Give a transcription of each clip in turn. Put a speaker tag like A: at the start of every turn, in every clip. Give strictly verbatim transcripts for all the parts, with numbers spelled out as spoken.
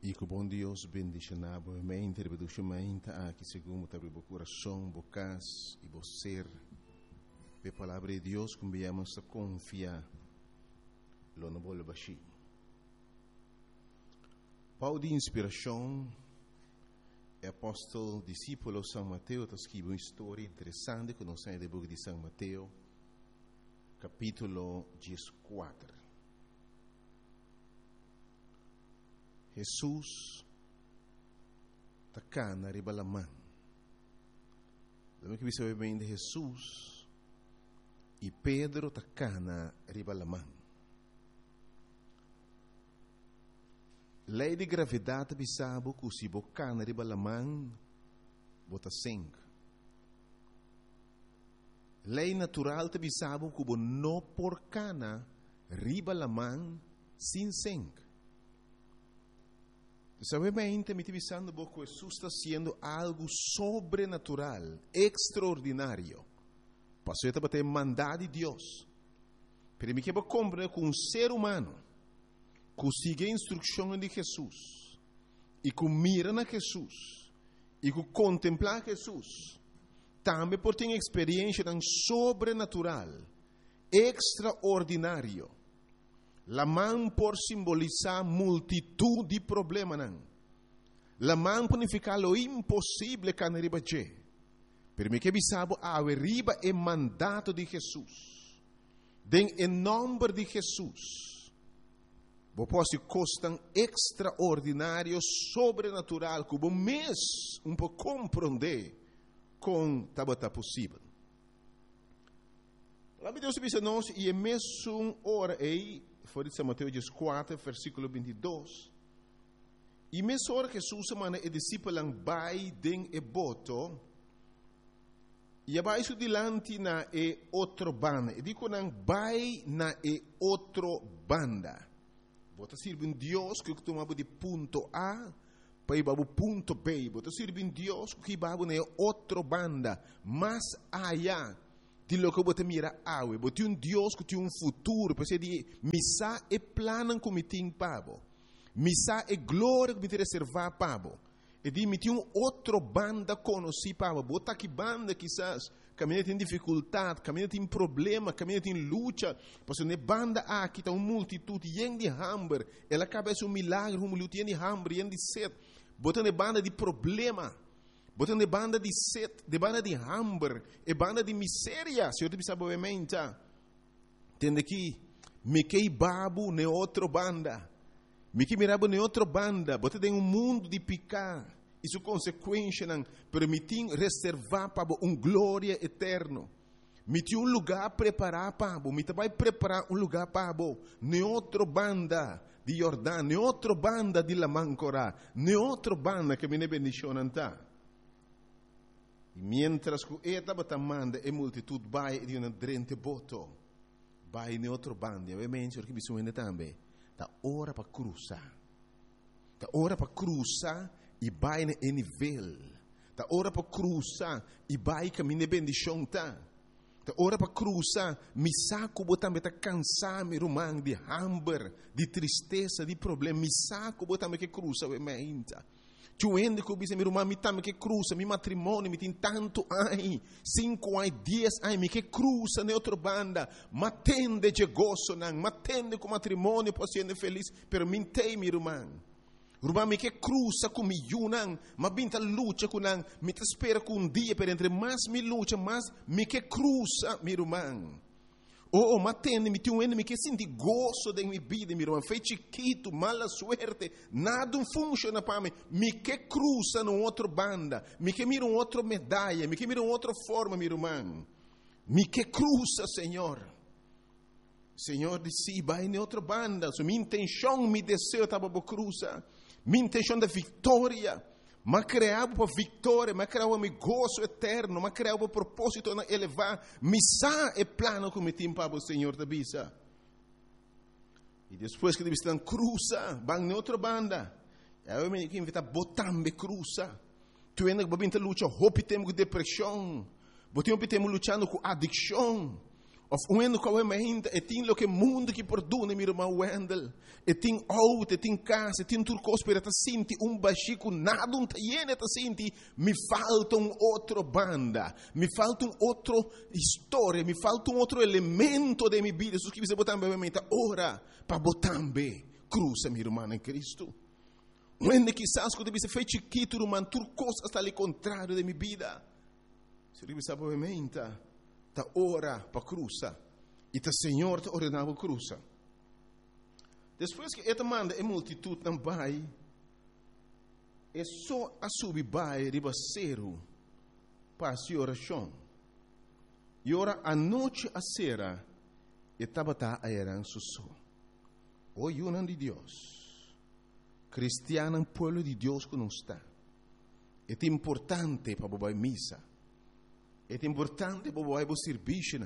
A: E que o bom Deus bendiga novamente, reproduzimente aqui segundo o coração, bocas e você. A palavra de Deus que viemos a confiar, lo não vou baixar. Pau de inspiração, o apóstolo, discípulo São Mateus, está escrevendo uma história interessante que nós temos no livro de São Mateus, capítulo quatro. Jesus está cá na riba da mão. Lembra que você bem de Jesus e Pedro está cá na riba da mão. Lei de gravidade bisabo que se boca na riba da mão bota sangue. Lei natural te bisabo que bo não por cana riba da mão sem sangue. Sabemente, me pensando que Jesus está sendo algo sobrenatural, extraordinário. Passou a ter mandado de Deus. Pero me quero compreender que um ser humano que sigue a instrução de Jesus e que mira na Jesus e que contempla Jesus, também pode ter uma experiência tão sobrenatural, extraordinário. La mão por simbolizar multitud de problemas. La mão por significar lo impossível que não riba je. Pero me que bisabo a riba é mandato de Jesus. Den em nome de Jesus. Bo posso costan extraordinário, sobrenatural, que bo mes um pouco compreender com tabata possível. Lá me Deus diz a nós e é mesmo hora aí. Foi de São Mateus quatro, versículo vinte e dois. E mesmo hora que Jesus manda e discípulos vai den e boto, e abaixo dilante na e outro banda. E digo não vai na e outro banda. Bota sirve um Deus que tomava de ponto A para ir para o ponto B. Bota sirve um Deus que vai na outro banda, mais allá. De lo que você mira awe, você um Deus que tem um futuro, porque de missa é plano que me tem pavo, missa é glória que me tem reservar pavo, e de me tem um outro banda conheci pavo, bota que banda quizás caminha tem dificuldade, caminha tem problema, caminha tem luta, porque ne banda aqui está uma multitud yen de hambre, ela cabeça um milagre, um luta yen de hambre, yen de sede, bota ne banda de problema. Botando de banda de sede, de banda de hambre, e banda de miséria, se eu te pensar obviamente, tende que me que babu ne outra banda, me que mirabo ne outra banda, botando em um mundo de picar, e sua consequência não permitem reservar para um glória eterno, me tinha um lugar preparado para, me vai preparar um lugar para, ne outra banda de Jordão, ne outra banda de Lamancora, ne outra banda que me ne bendicionanta. E mientras que esta batamanda e multitud vai de uma drente boto, vai em outro bando, e obviamente o que bisogna também, da hora para cruzar, da hora para cruzar e vai em nível, da hora para cruzar e vai caminhar bendição tá, da hora para cruzar, me saco botar tá cansar me rumang de hambre, de tristeza, de problema, me saco botar me que cruza obviamente. Tu ende que disse meu irmão, me tá me que cruza, meu matrimônio, me tem tanto ai, cinco ai, dez ai, me que cruza na outra banda, matende de gozo não, matende com matrimônio, posso ser feliz, pero me tem meu irmão, irmão me que cruza com me não, mas binta luta com não, me te espera com um dia, per entre mais me luta, mais me que cruza meu irmão. Oh, matende, me tem um ende, me que senti gozo da minha vida, meu irmão. Foi chiquito, mala suerte, nada funciona para mim. Me que cruza numa outra banda, me que mira uma outra medalha, me que mira uma outra forma, meu irmão. Me que cruza, Senhor. Senhor disse, vai em outra banda. So, minha intenção, meu desejo estava para cruzar. Minha intenção da vitória. Mas criava para vitória, mas criava para gozo eterno, mas criava para propósito de elevar. Missa é plano que me tem para o Senhor da bisa. E depois que ele está cruza, vai em outra banda. Eu me invito a botar me cruza. Tu ainda vai vir lutar, roupa temos com depressão, botamos temos lutando com adicção. Of onde qual é mente, e tem lo que mundo que perdona, meu irmão Wendel. E tem auto, e tem casa, e tem turcos para ta senti um baxico, nada um taiene ta senti, me falta um outro banda, me falta um outro história, me falta um outro elemento de minha vida. Jesus que você botar bem mente, ora para botar bem cruza, meu irmão em Cristo. Onde quizás quando você fez chiquito, irmão, turcos está ali contrário de minha vida. Se você sabe bem mente, ta ora para cruza e ta Senhor ta ordenava cruza. Depois que esta manda a multitud não vai, é só a subir vai ribaceiro para a oração. E ora a noite a sera e tabata a eran susso. O yunan de Deus, cristiano pueblo de Deus que não está. É importante para bobar missa. É importante para bobar serviço.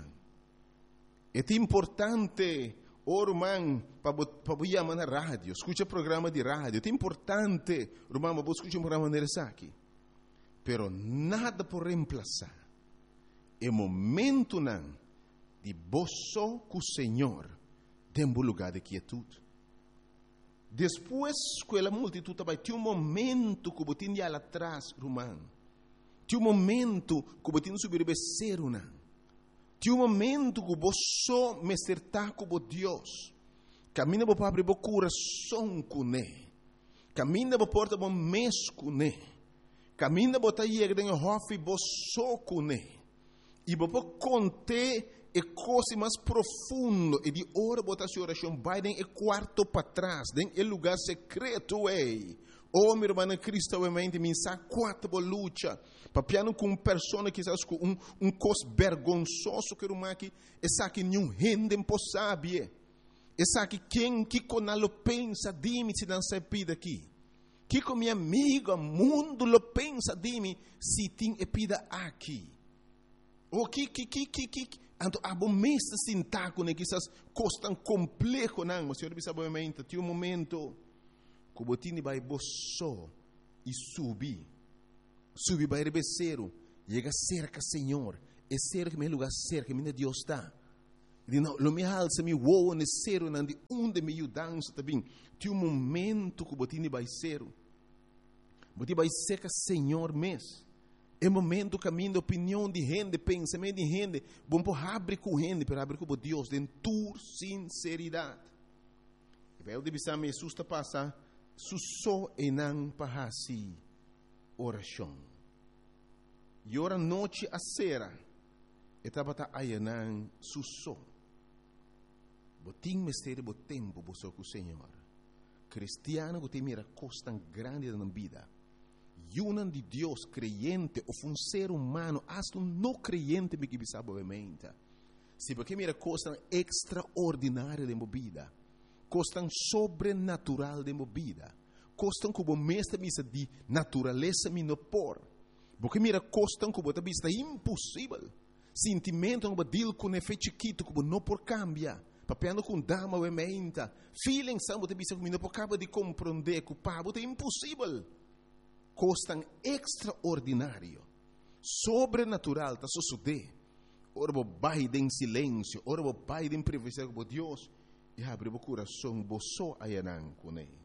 A: É importante, oh, irmão, para bobar na rádio. Escuta programa de rádio. É importante, irmão, para escutar um programa de aqui. Pero nada por reemplazar. É momento não de boço com o Senhor dentro do lugar de quietude. Depois que a multitud vai ter um momento que você tinha lá atrás, irmão. Tinha um momento que você tinha subir becer, não. Tinha um momento que você me acertar com Deus. Camina para abrir o coração com Ele. Camina para porta o mês com Ele. Camina para ir dentro do hof e você com Ele. E para conter e coisa mais profundo e de hora botar sua oração vai dentro do quarto para trás, dentro do lugar secreto ei. Oh, meu irmão em Cristo, obviamente, me sabe quatro por luta. Papiano com uma pessoa que sabe um um cos vergonzoso que uma que essa que nenhum rende impossível. Essa que quem que conalo pensa de mim se não se pida aqui. Que com minha amiga mundo lo pensa de mim se tem epida aqui. O que que que que que Anto abo mesta sintaco ne quizás costan complexo não, mas senhor sabe obviamente, tinha um momento que o botini vai boço e subir. Subir vai rebeceiro, chega cerca Senhor, é cerca meu lugar cerca, minha Deus está. E não, lo me alça me voa ne cero não de onde me dança também. Tinha um momento que o botini vai cero. Botini vai cerca Senhor mesmo. É momento caminho de opinião de gente, pensamento de gente. Bom por abrir com gente, para abrir com Deus, de tua sinceridade. E vai deve ser me susta passar, susso e não para si oração. E ora noite a sera, e tabata ayanan susso. Botim mistério bo tempo bo com o Senhor. Cristiano que tem mira costa grande na vida. Yunan de Deus creyente ou um ser humano, hasta um não creyente me que sabe obviamente. Se porque mira costa extraordinária de movida, costam sobrenatural de movida, costam como mestre misa de natureza me no por, porque mira costam como ta vista impossível, sentimento como deal com efeito chiquito como não por cambia, papiando com dama obviamente, feeling samba ta vista como não por cambia de compreender que o pabo é impossível. Costam extraordinário, sobrenatural, está suceder. Ora, vou baile em silêncio, ora, vou baile em privacidade com Deus, e abre o coração, vou só ayanan com ele.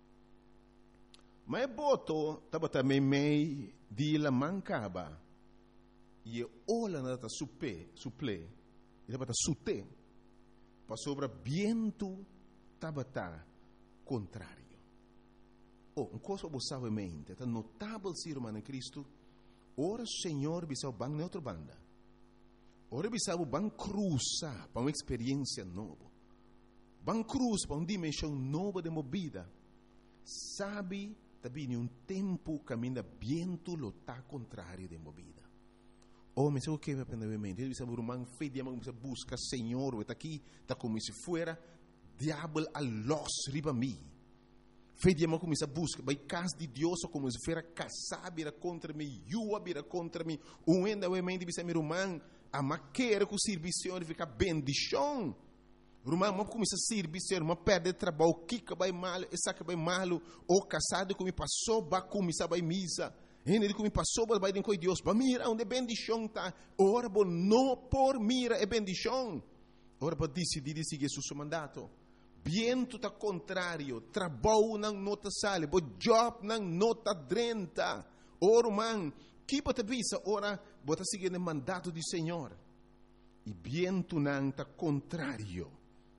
A: Mas boto, estava também meio de la mancaba, e olha na ta supe, suple, e estava ta sute, para sobre viento, estava ta contrário. Oh, uma coisa você sabe mente, é notável ser irmão em Cristo. Ora, Senhor, bisau bang neutra banda. Ora, bisau bang cruza para uma experiência nova. Bang cruz para uma dimensão nova de movida. Sabe, também um tempo caminha viento lo tá contrário de movida. Oh, mas o que me aprendeu mente? Ele bisau irmão fé de amor, busca Senhor, está aqui, está como se fuera diabo a los riba mim. Fé de amor começa a buscar, vai casa de Deus como se fosse casar, vira contra mim, eu vira contra mim, um ainda o mente bisa meu irmão, a maquera com o serviço de ficar bendição, irmão, mas começa a servir, mas perde trabalho, o que vai mal, essa que vai mal, o casado que me passou, vai começar vai misa, ele que me passou, vai dentro de Deus, vai mira onde bendição tá, ora bom não por mira é bendição. ora para decidir seguir seu mandato. Viento tá contrário, trabalho não nota sale, bo job não nota drenta. Ora, man, que bota visa, ora, bota seguir o mandato do Senhor. E viento não tá contrário.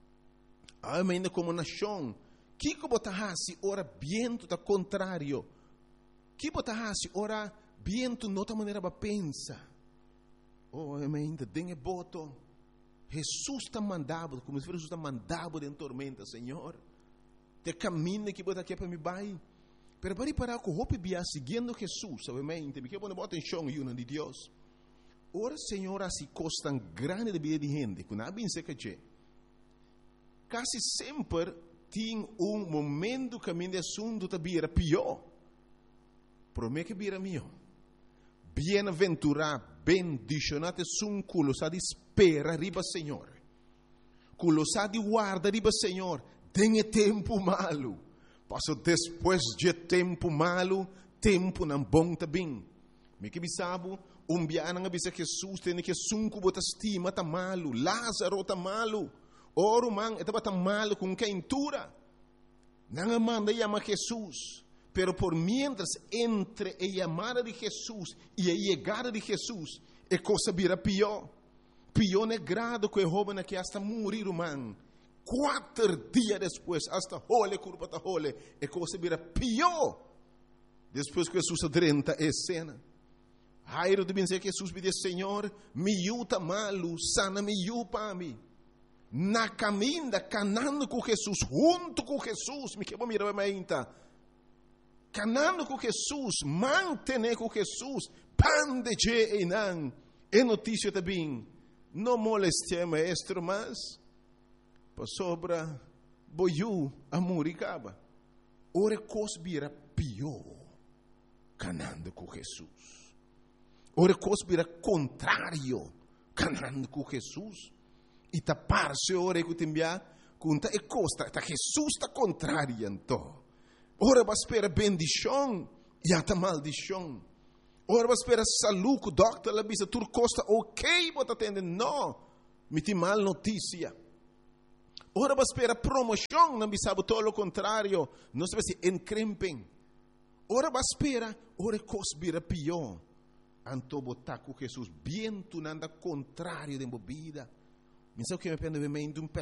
A: Ainda como nação, que que bota hasi, ora, viento tá contrário. Que bota hasi, ora, viento nota maneira para pensa. Oh, ainda tem boto. Jesus está mandado, como se Jesus está mandado em tormenta, Senhor. Te caminho que bota aqui para me vai. Pero para parar com o hope bia seguindo Jesus, obviamente, me quer pôr bota em chão e de Deus. Ora, Senhor, assim costam grande de vida de gente, que não bem seca che. Quase sempre tem um momento que a minha assunto tá bira pior. Promete que bira melhor. Bem-aventurado, bendicionado sun culo sa di spera riba Senhor. Culo sa di guarda riba Senhor. Tem tempo malo. Passo depois de tempo malo, tempo não bom também. Me que bisabo, um biana nga bisa Jesus tem que sunku bota estima tá malo, Lázaro tá malo. Oro man, etaba tá malo com quentura. Não manda chama Jesus. Pero por mientras entre a llamada de Jesús y a llegada de Jesús, a cosa vira pior. Pior é grado que o joven que hasta morir, man. Quatro dias depois, hasta hole, curva ta hole, a cosa vira pior. Depois que Jesus adrenta a cena. Jairo de dizer que Jesus pediu, Senhor, me yuta malo, sana me yupa a mim. Na caminda, canando com Jesus, junto com Jesus, me quebra mirar a minha canando com Jesus, mantener com Jesus, pan de je e não, é notícia também, não moleste maestro, mas, para sobra, boiu, amor e caba, ora cosbira pior, canando com Jesus, ora cosbira contrário, canando com Jesus, e tapar-se ora que tembia, conta e costa, tá Jesus está contrário, então. Ora vai esperar bendição e até maldição. Ora vai esperar saúde, doctor, la bisa tur costa ok, bota atender, não, me tem mal notícia. Ora vai esperar promoção, não bisa todo o contrário, não se vai se encrempem. Ora vai esperar, ora cosbira pior. Anto botar com Jesus, viento nada contrário de movida. Me sabe que me pende de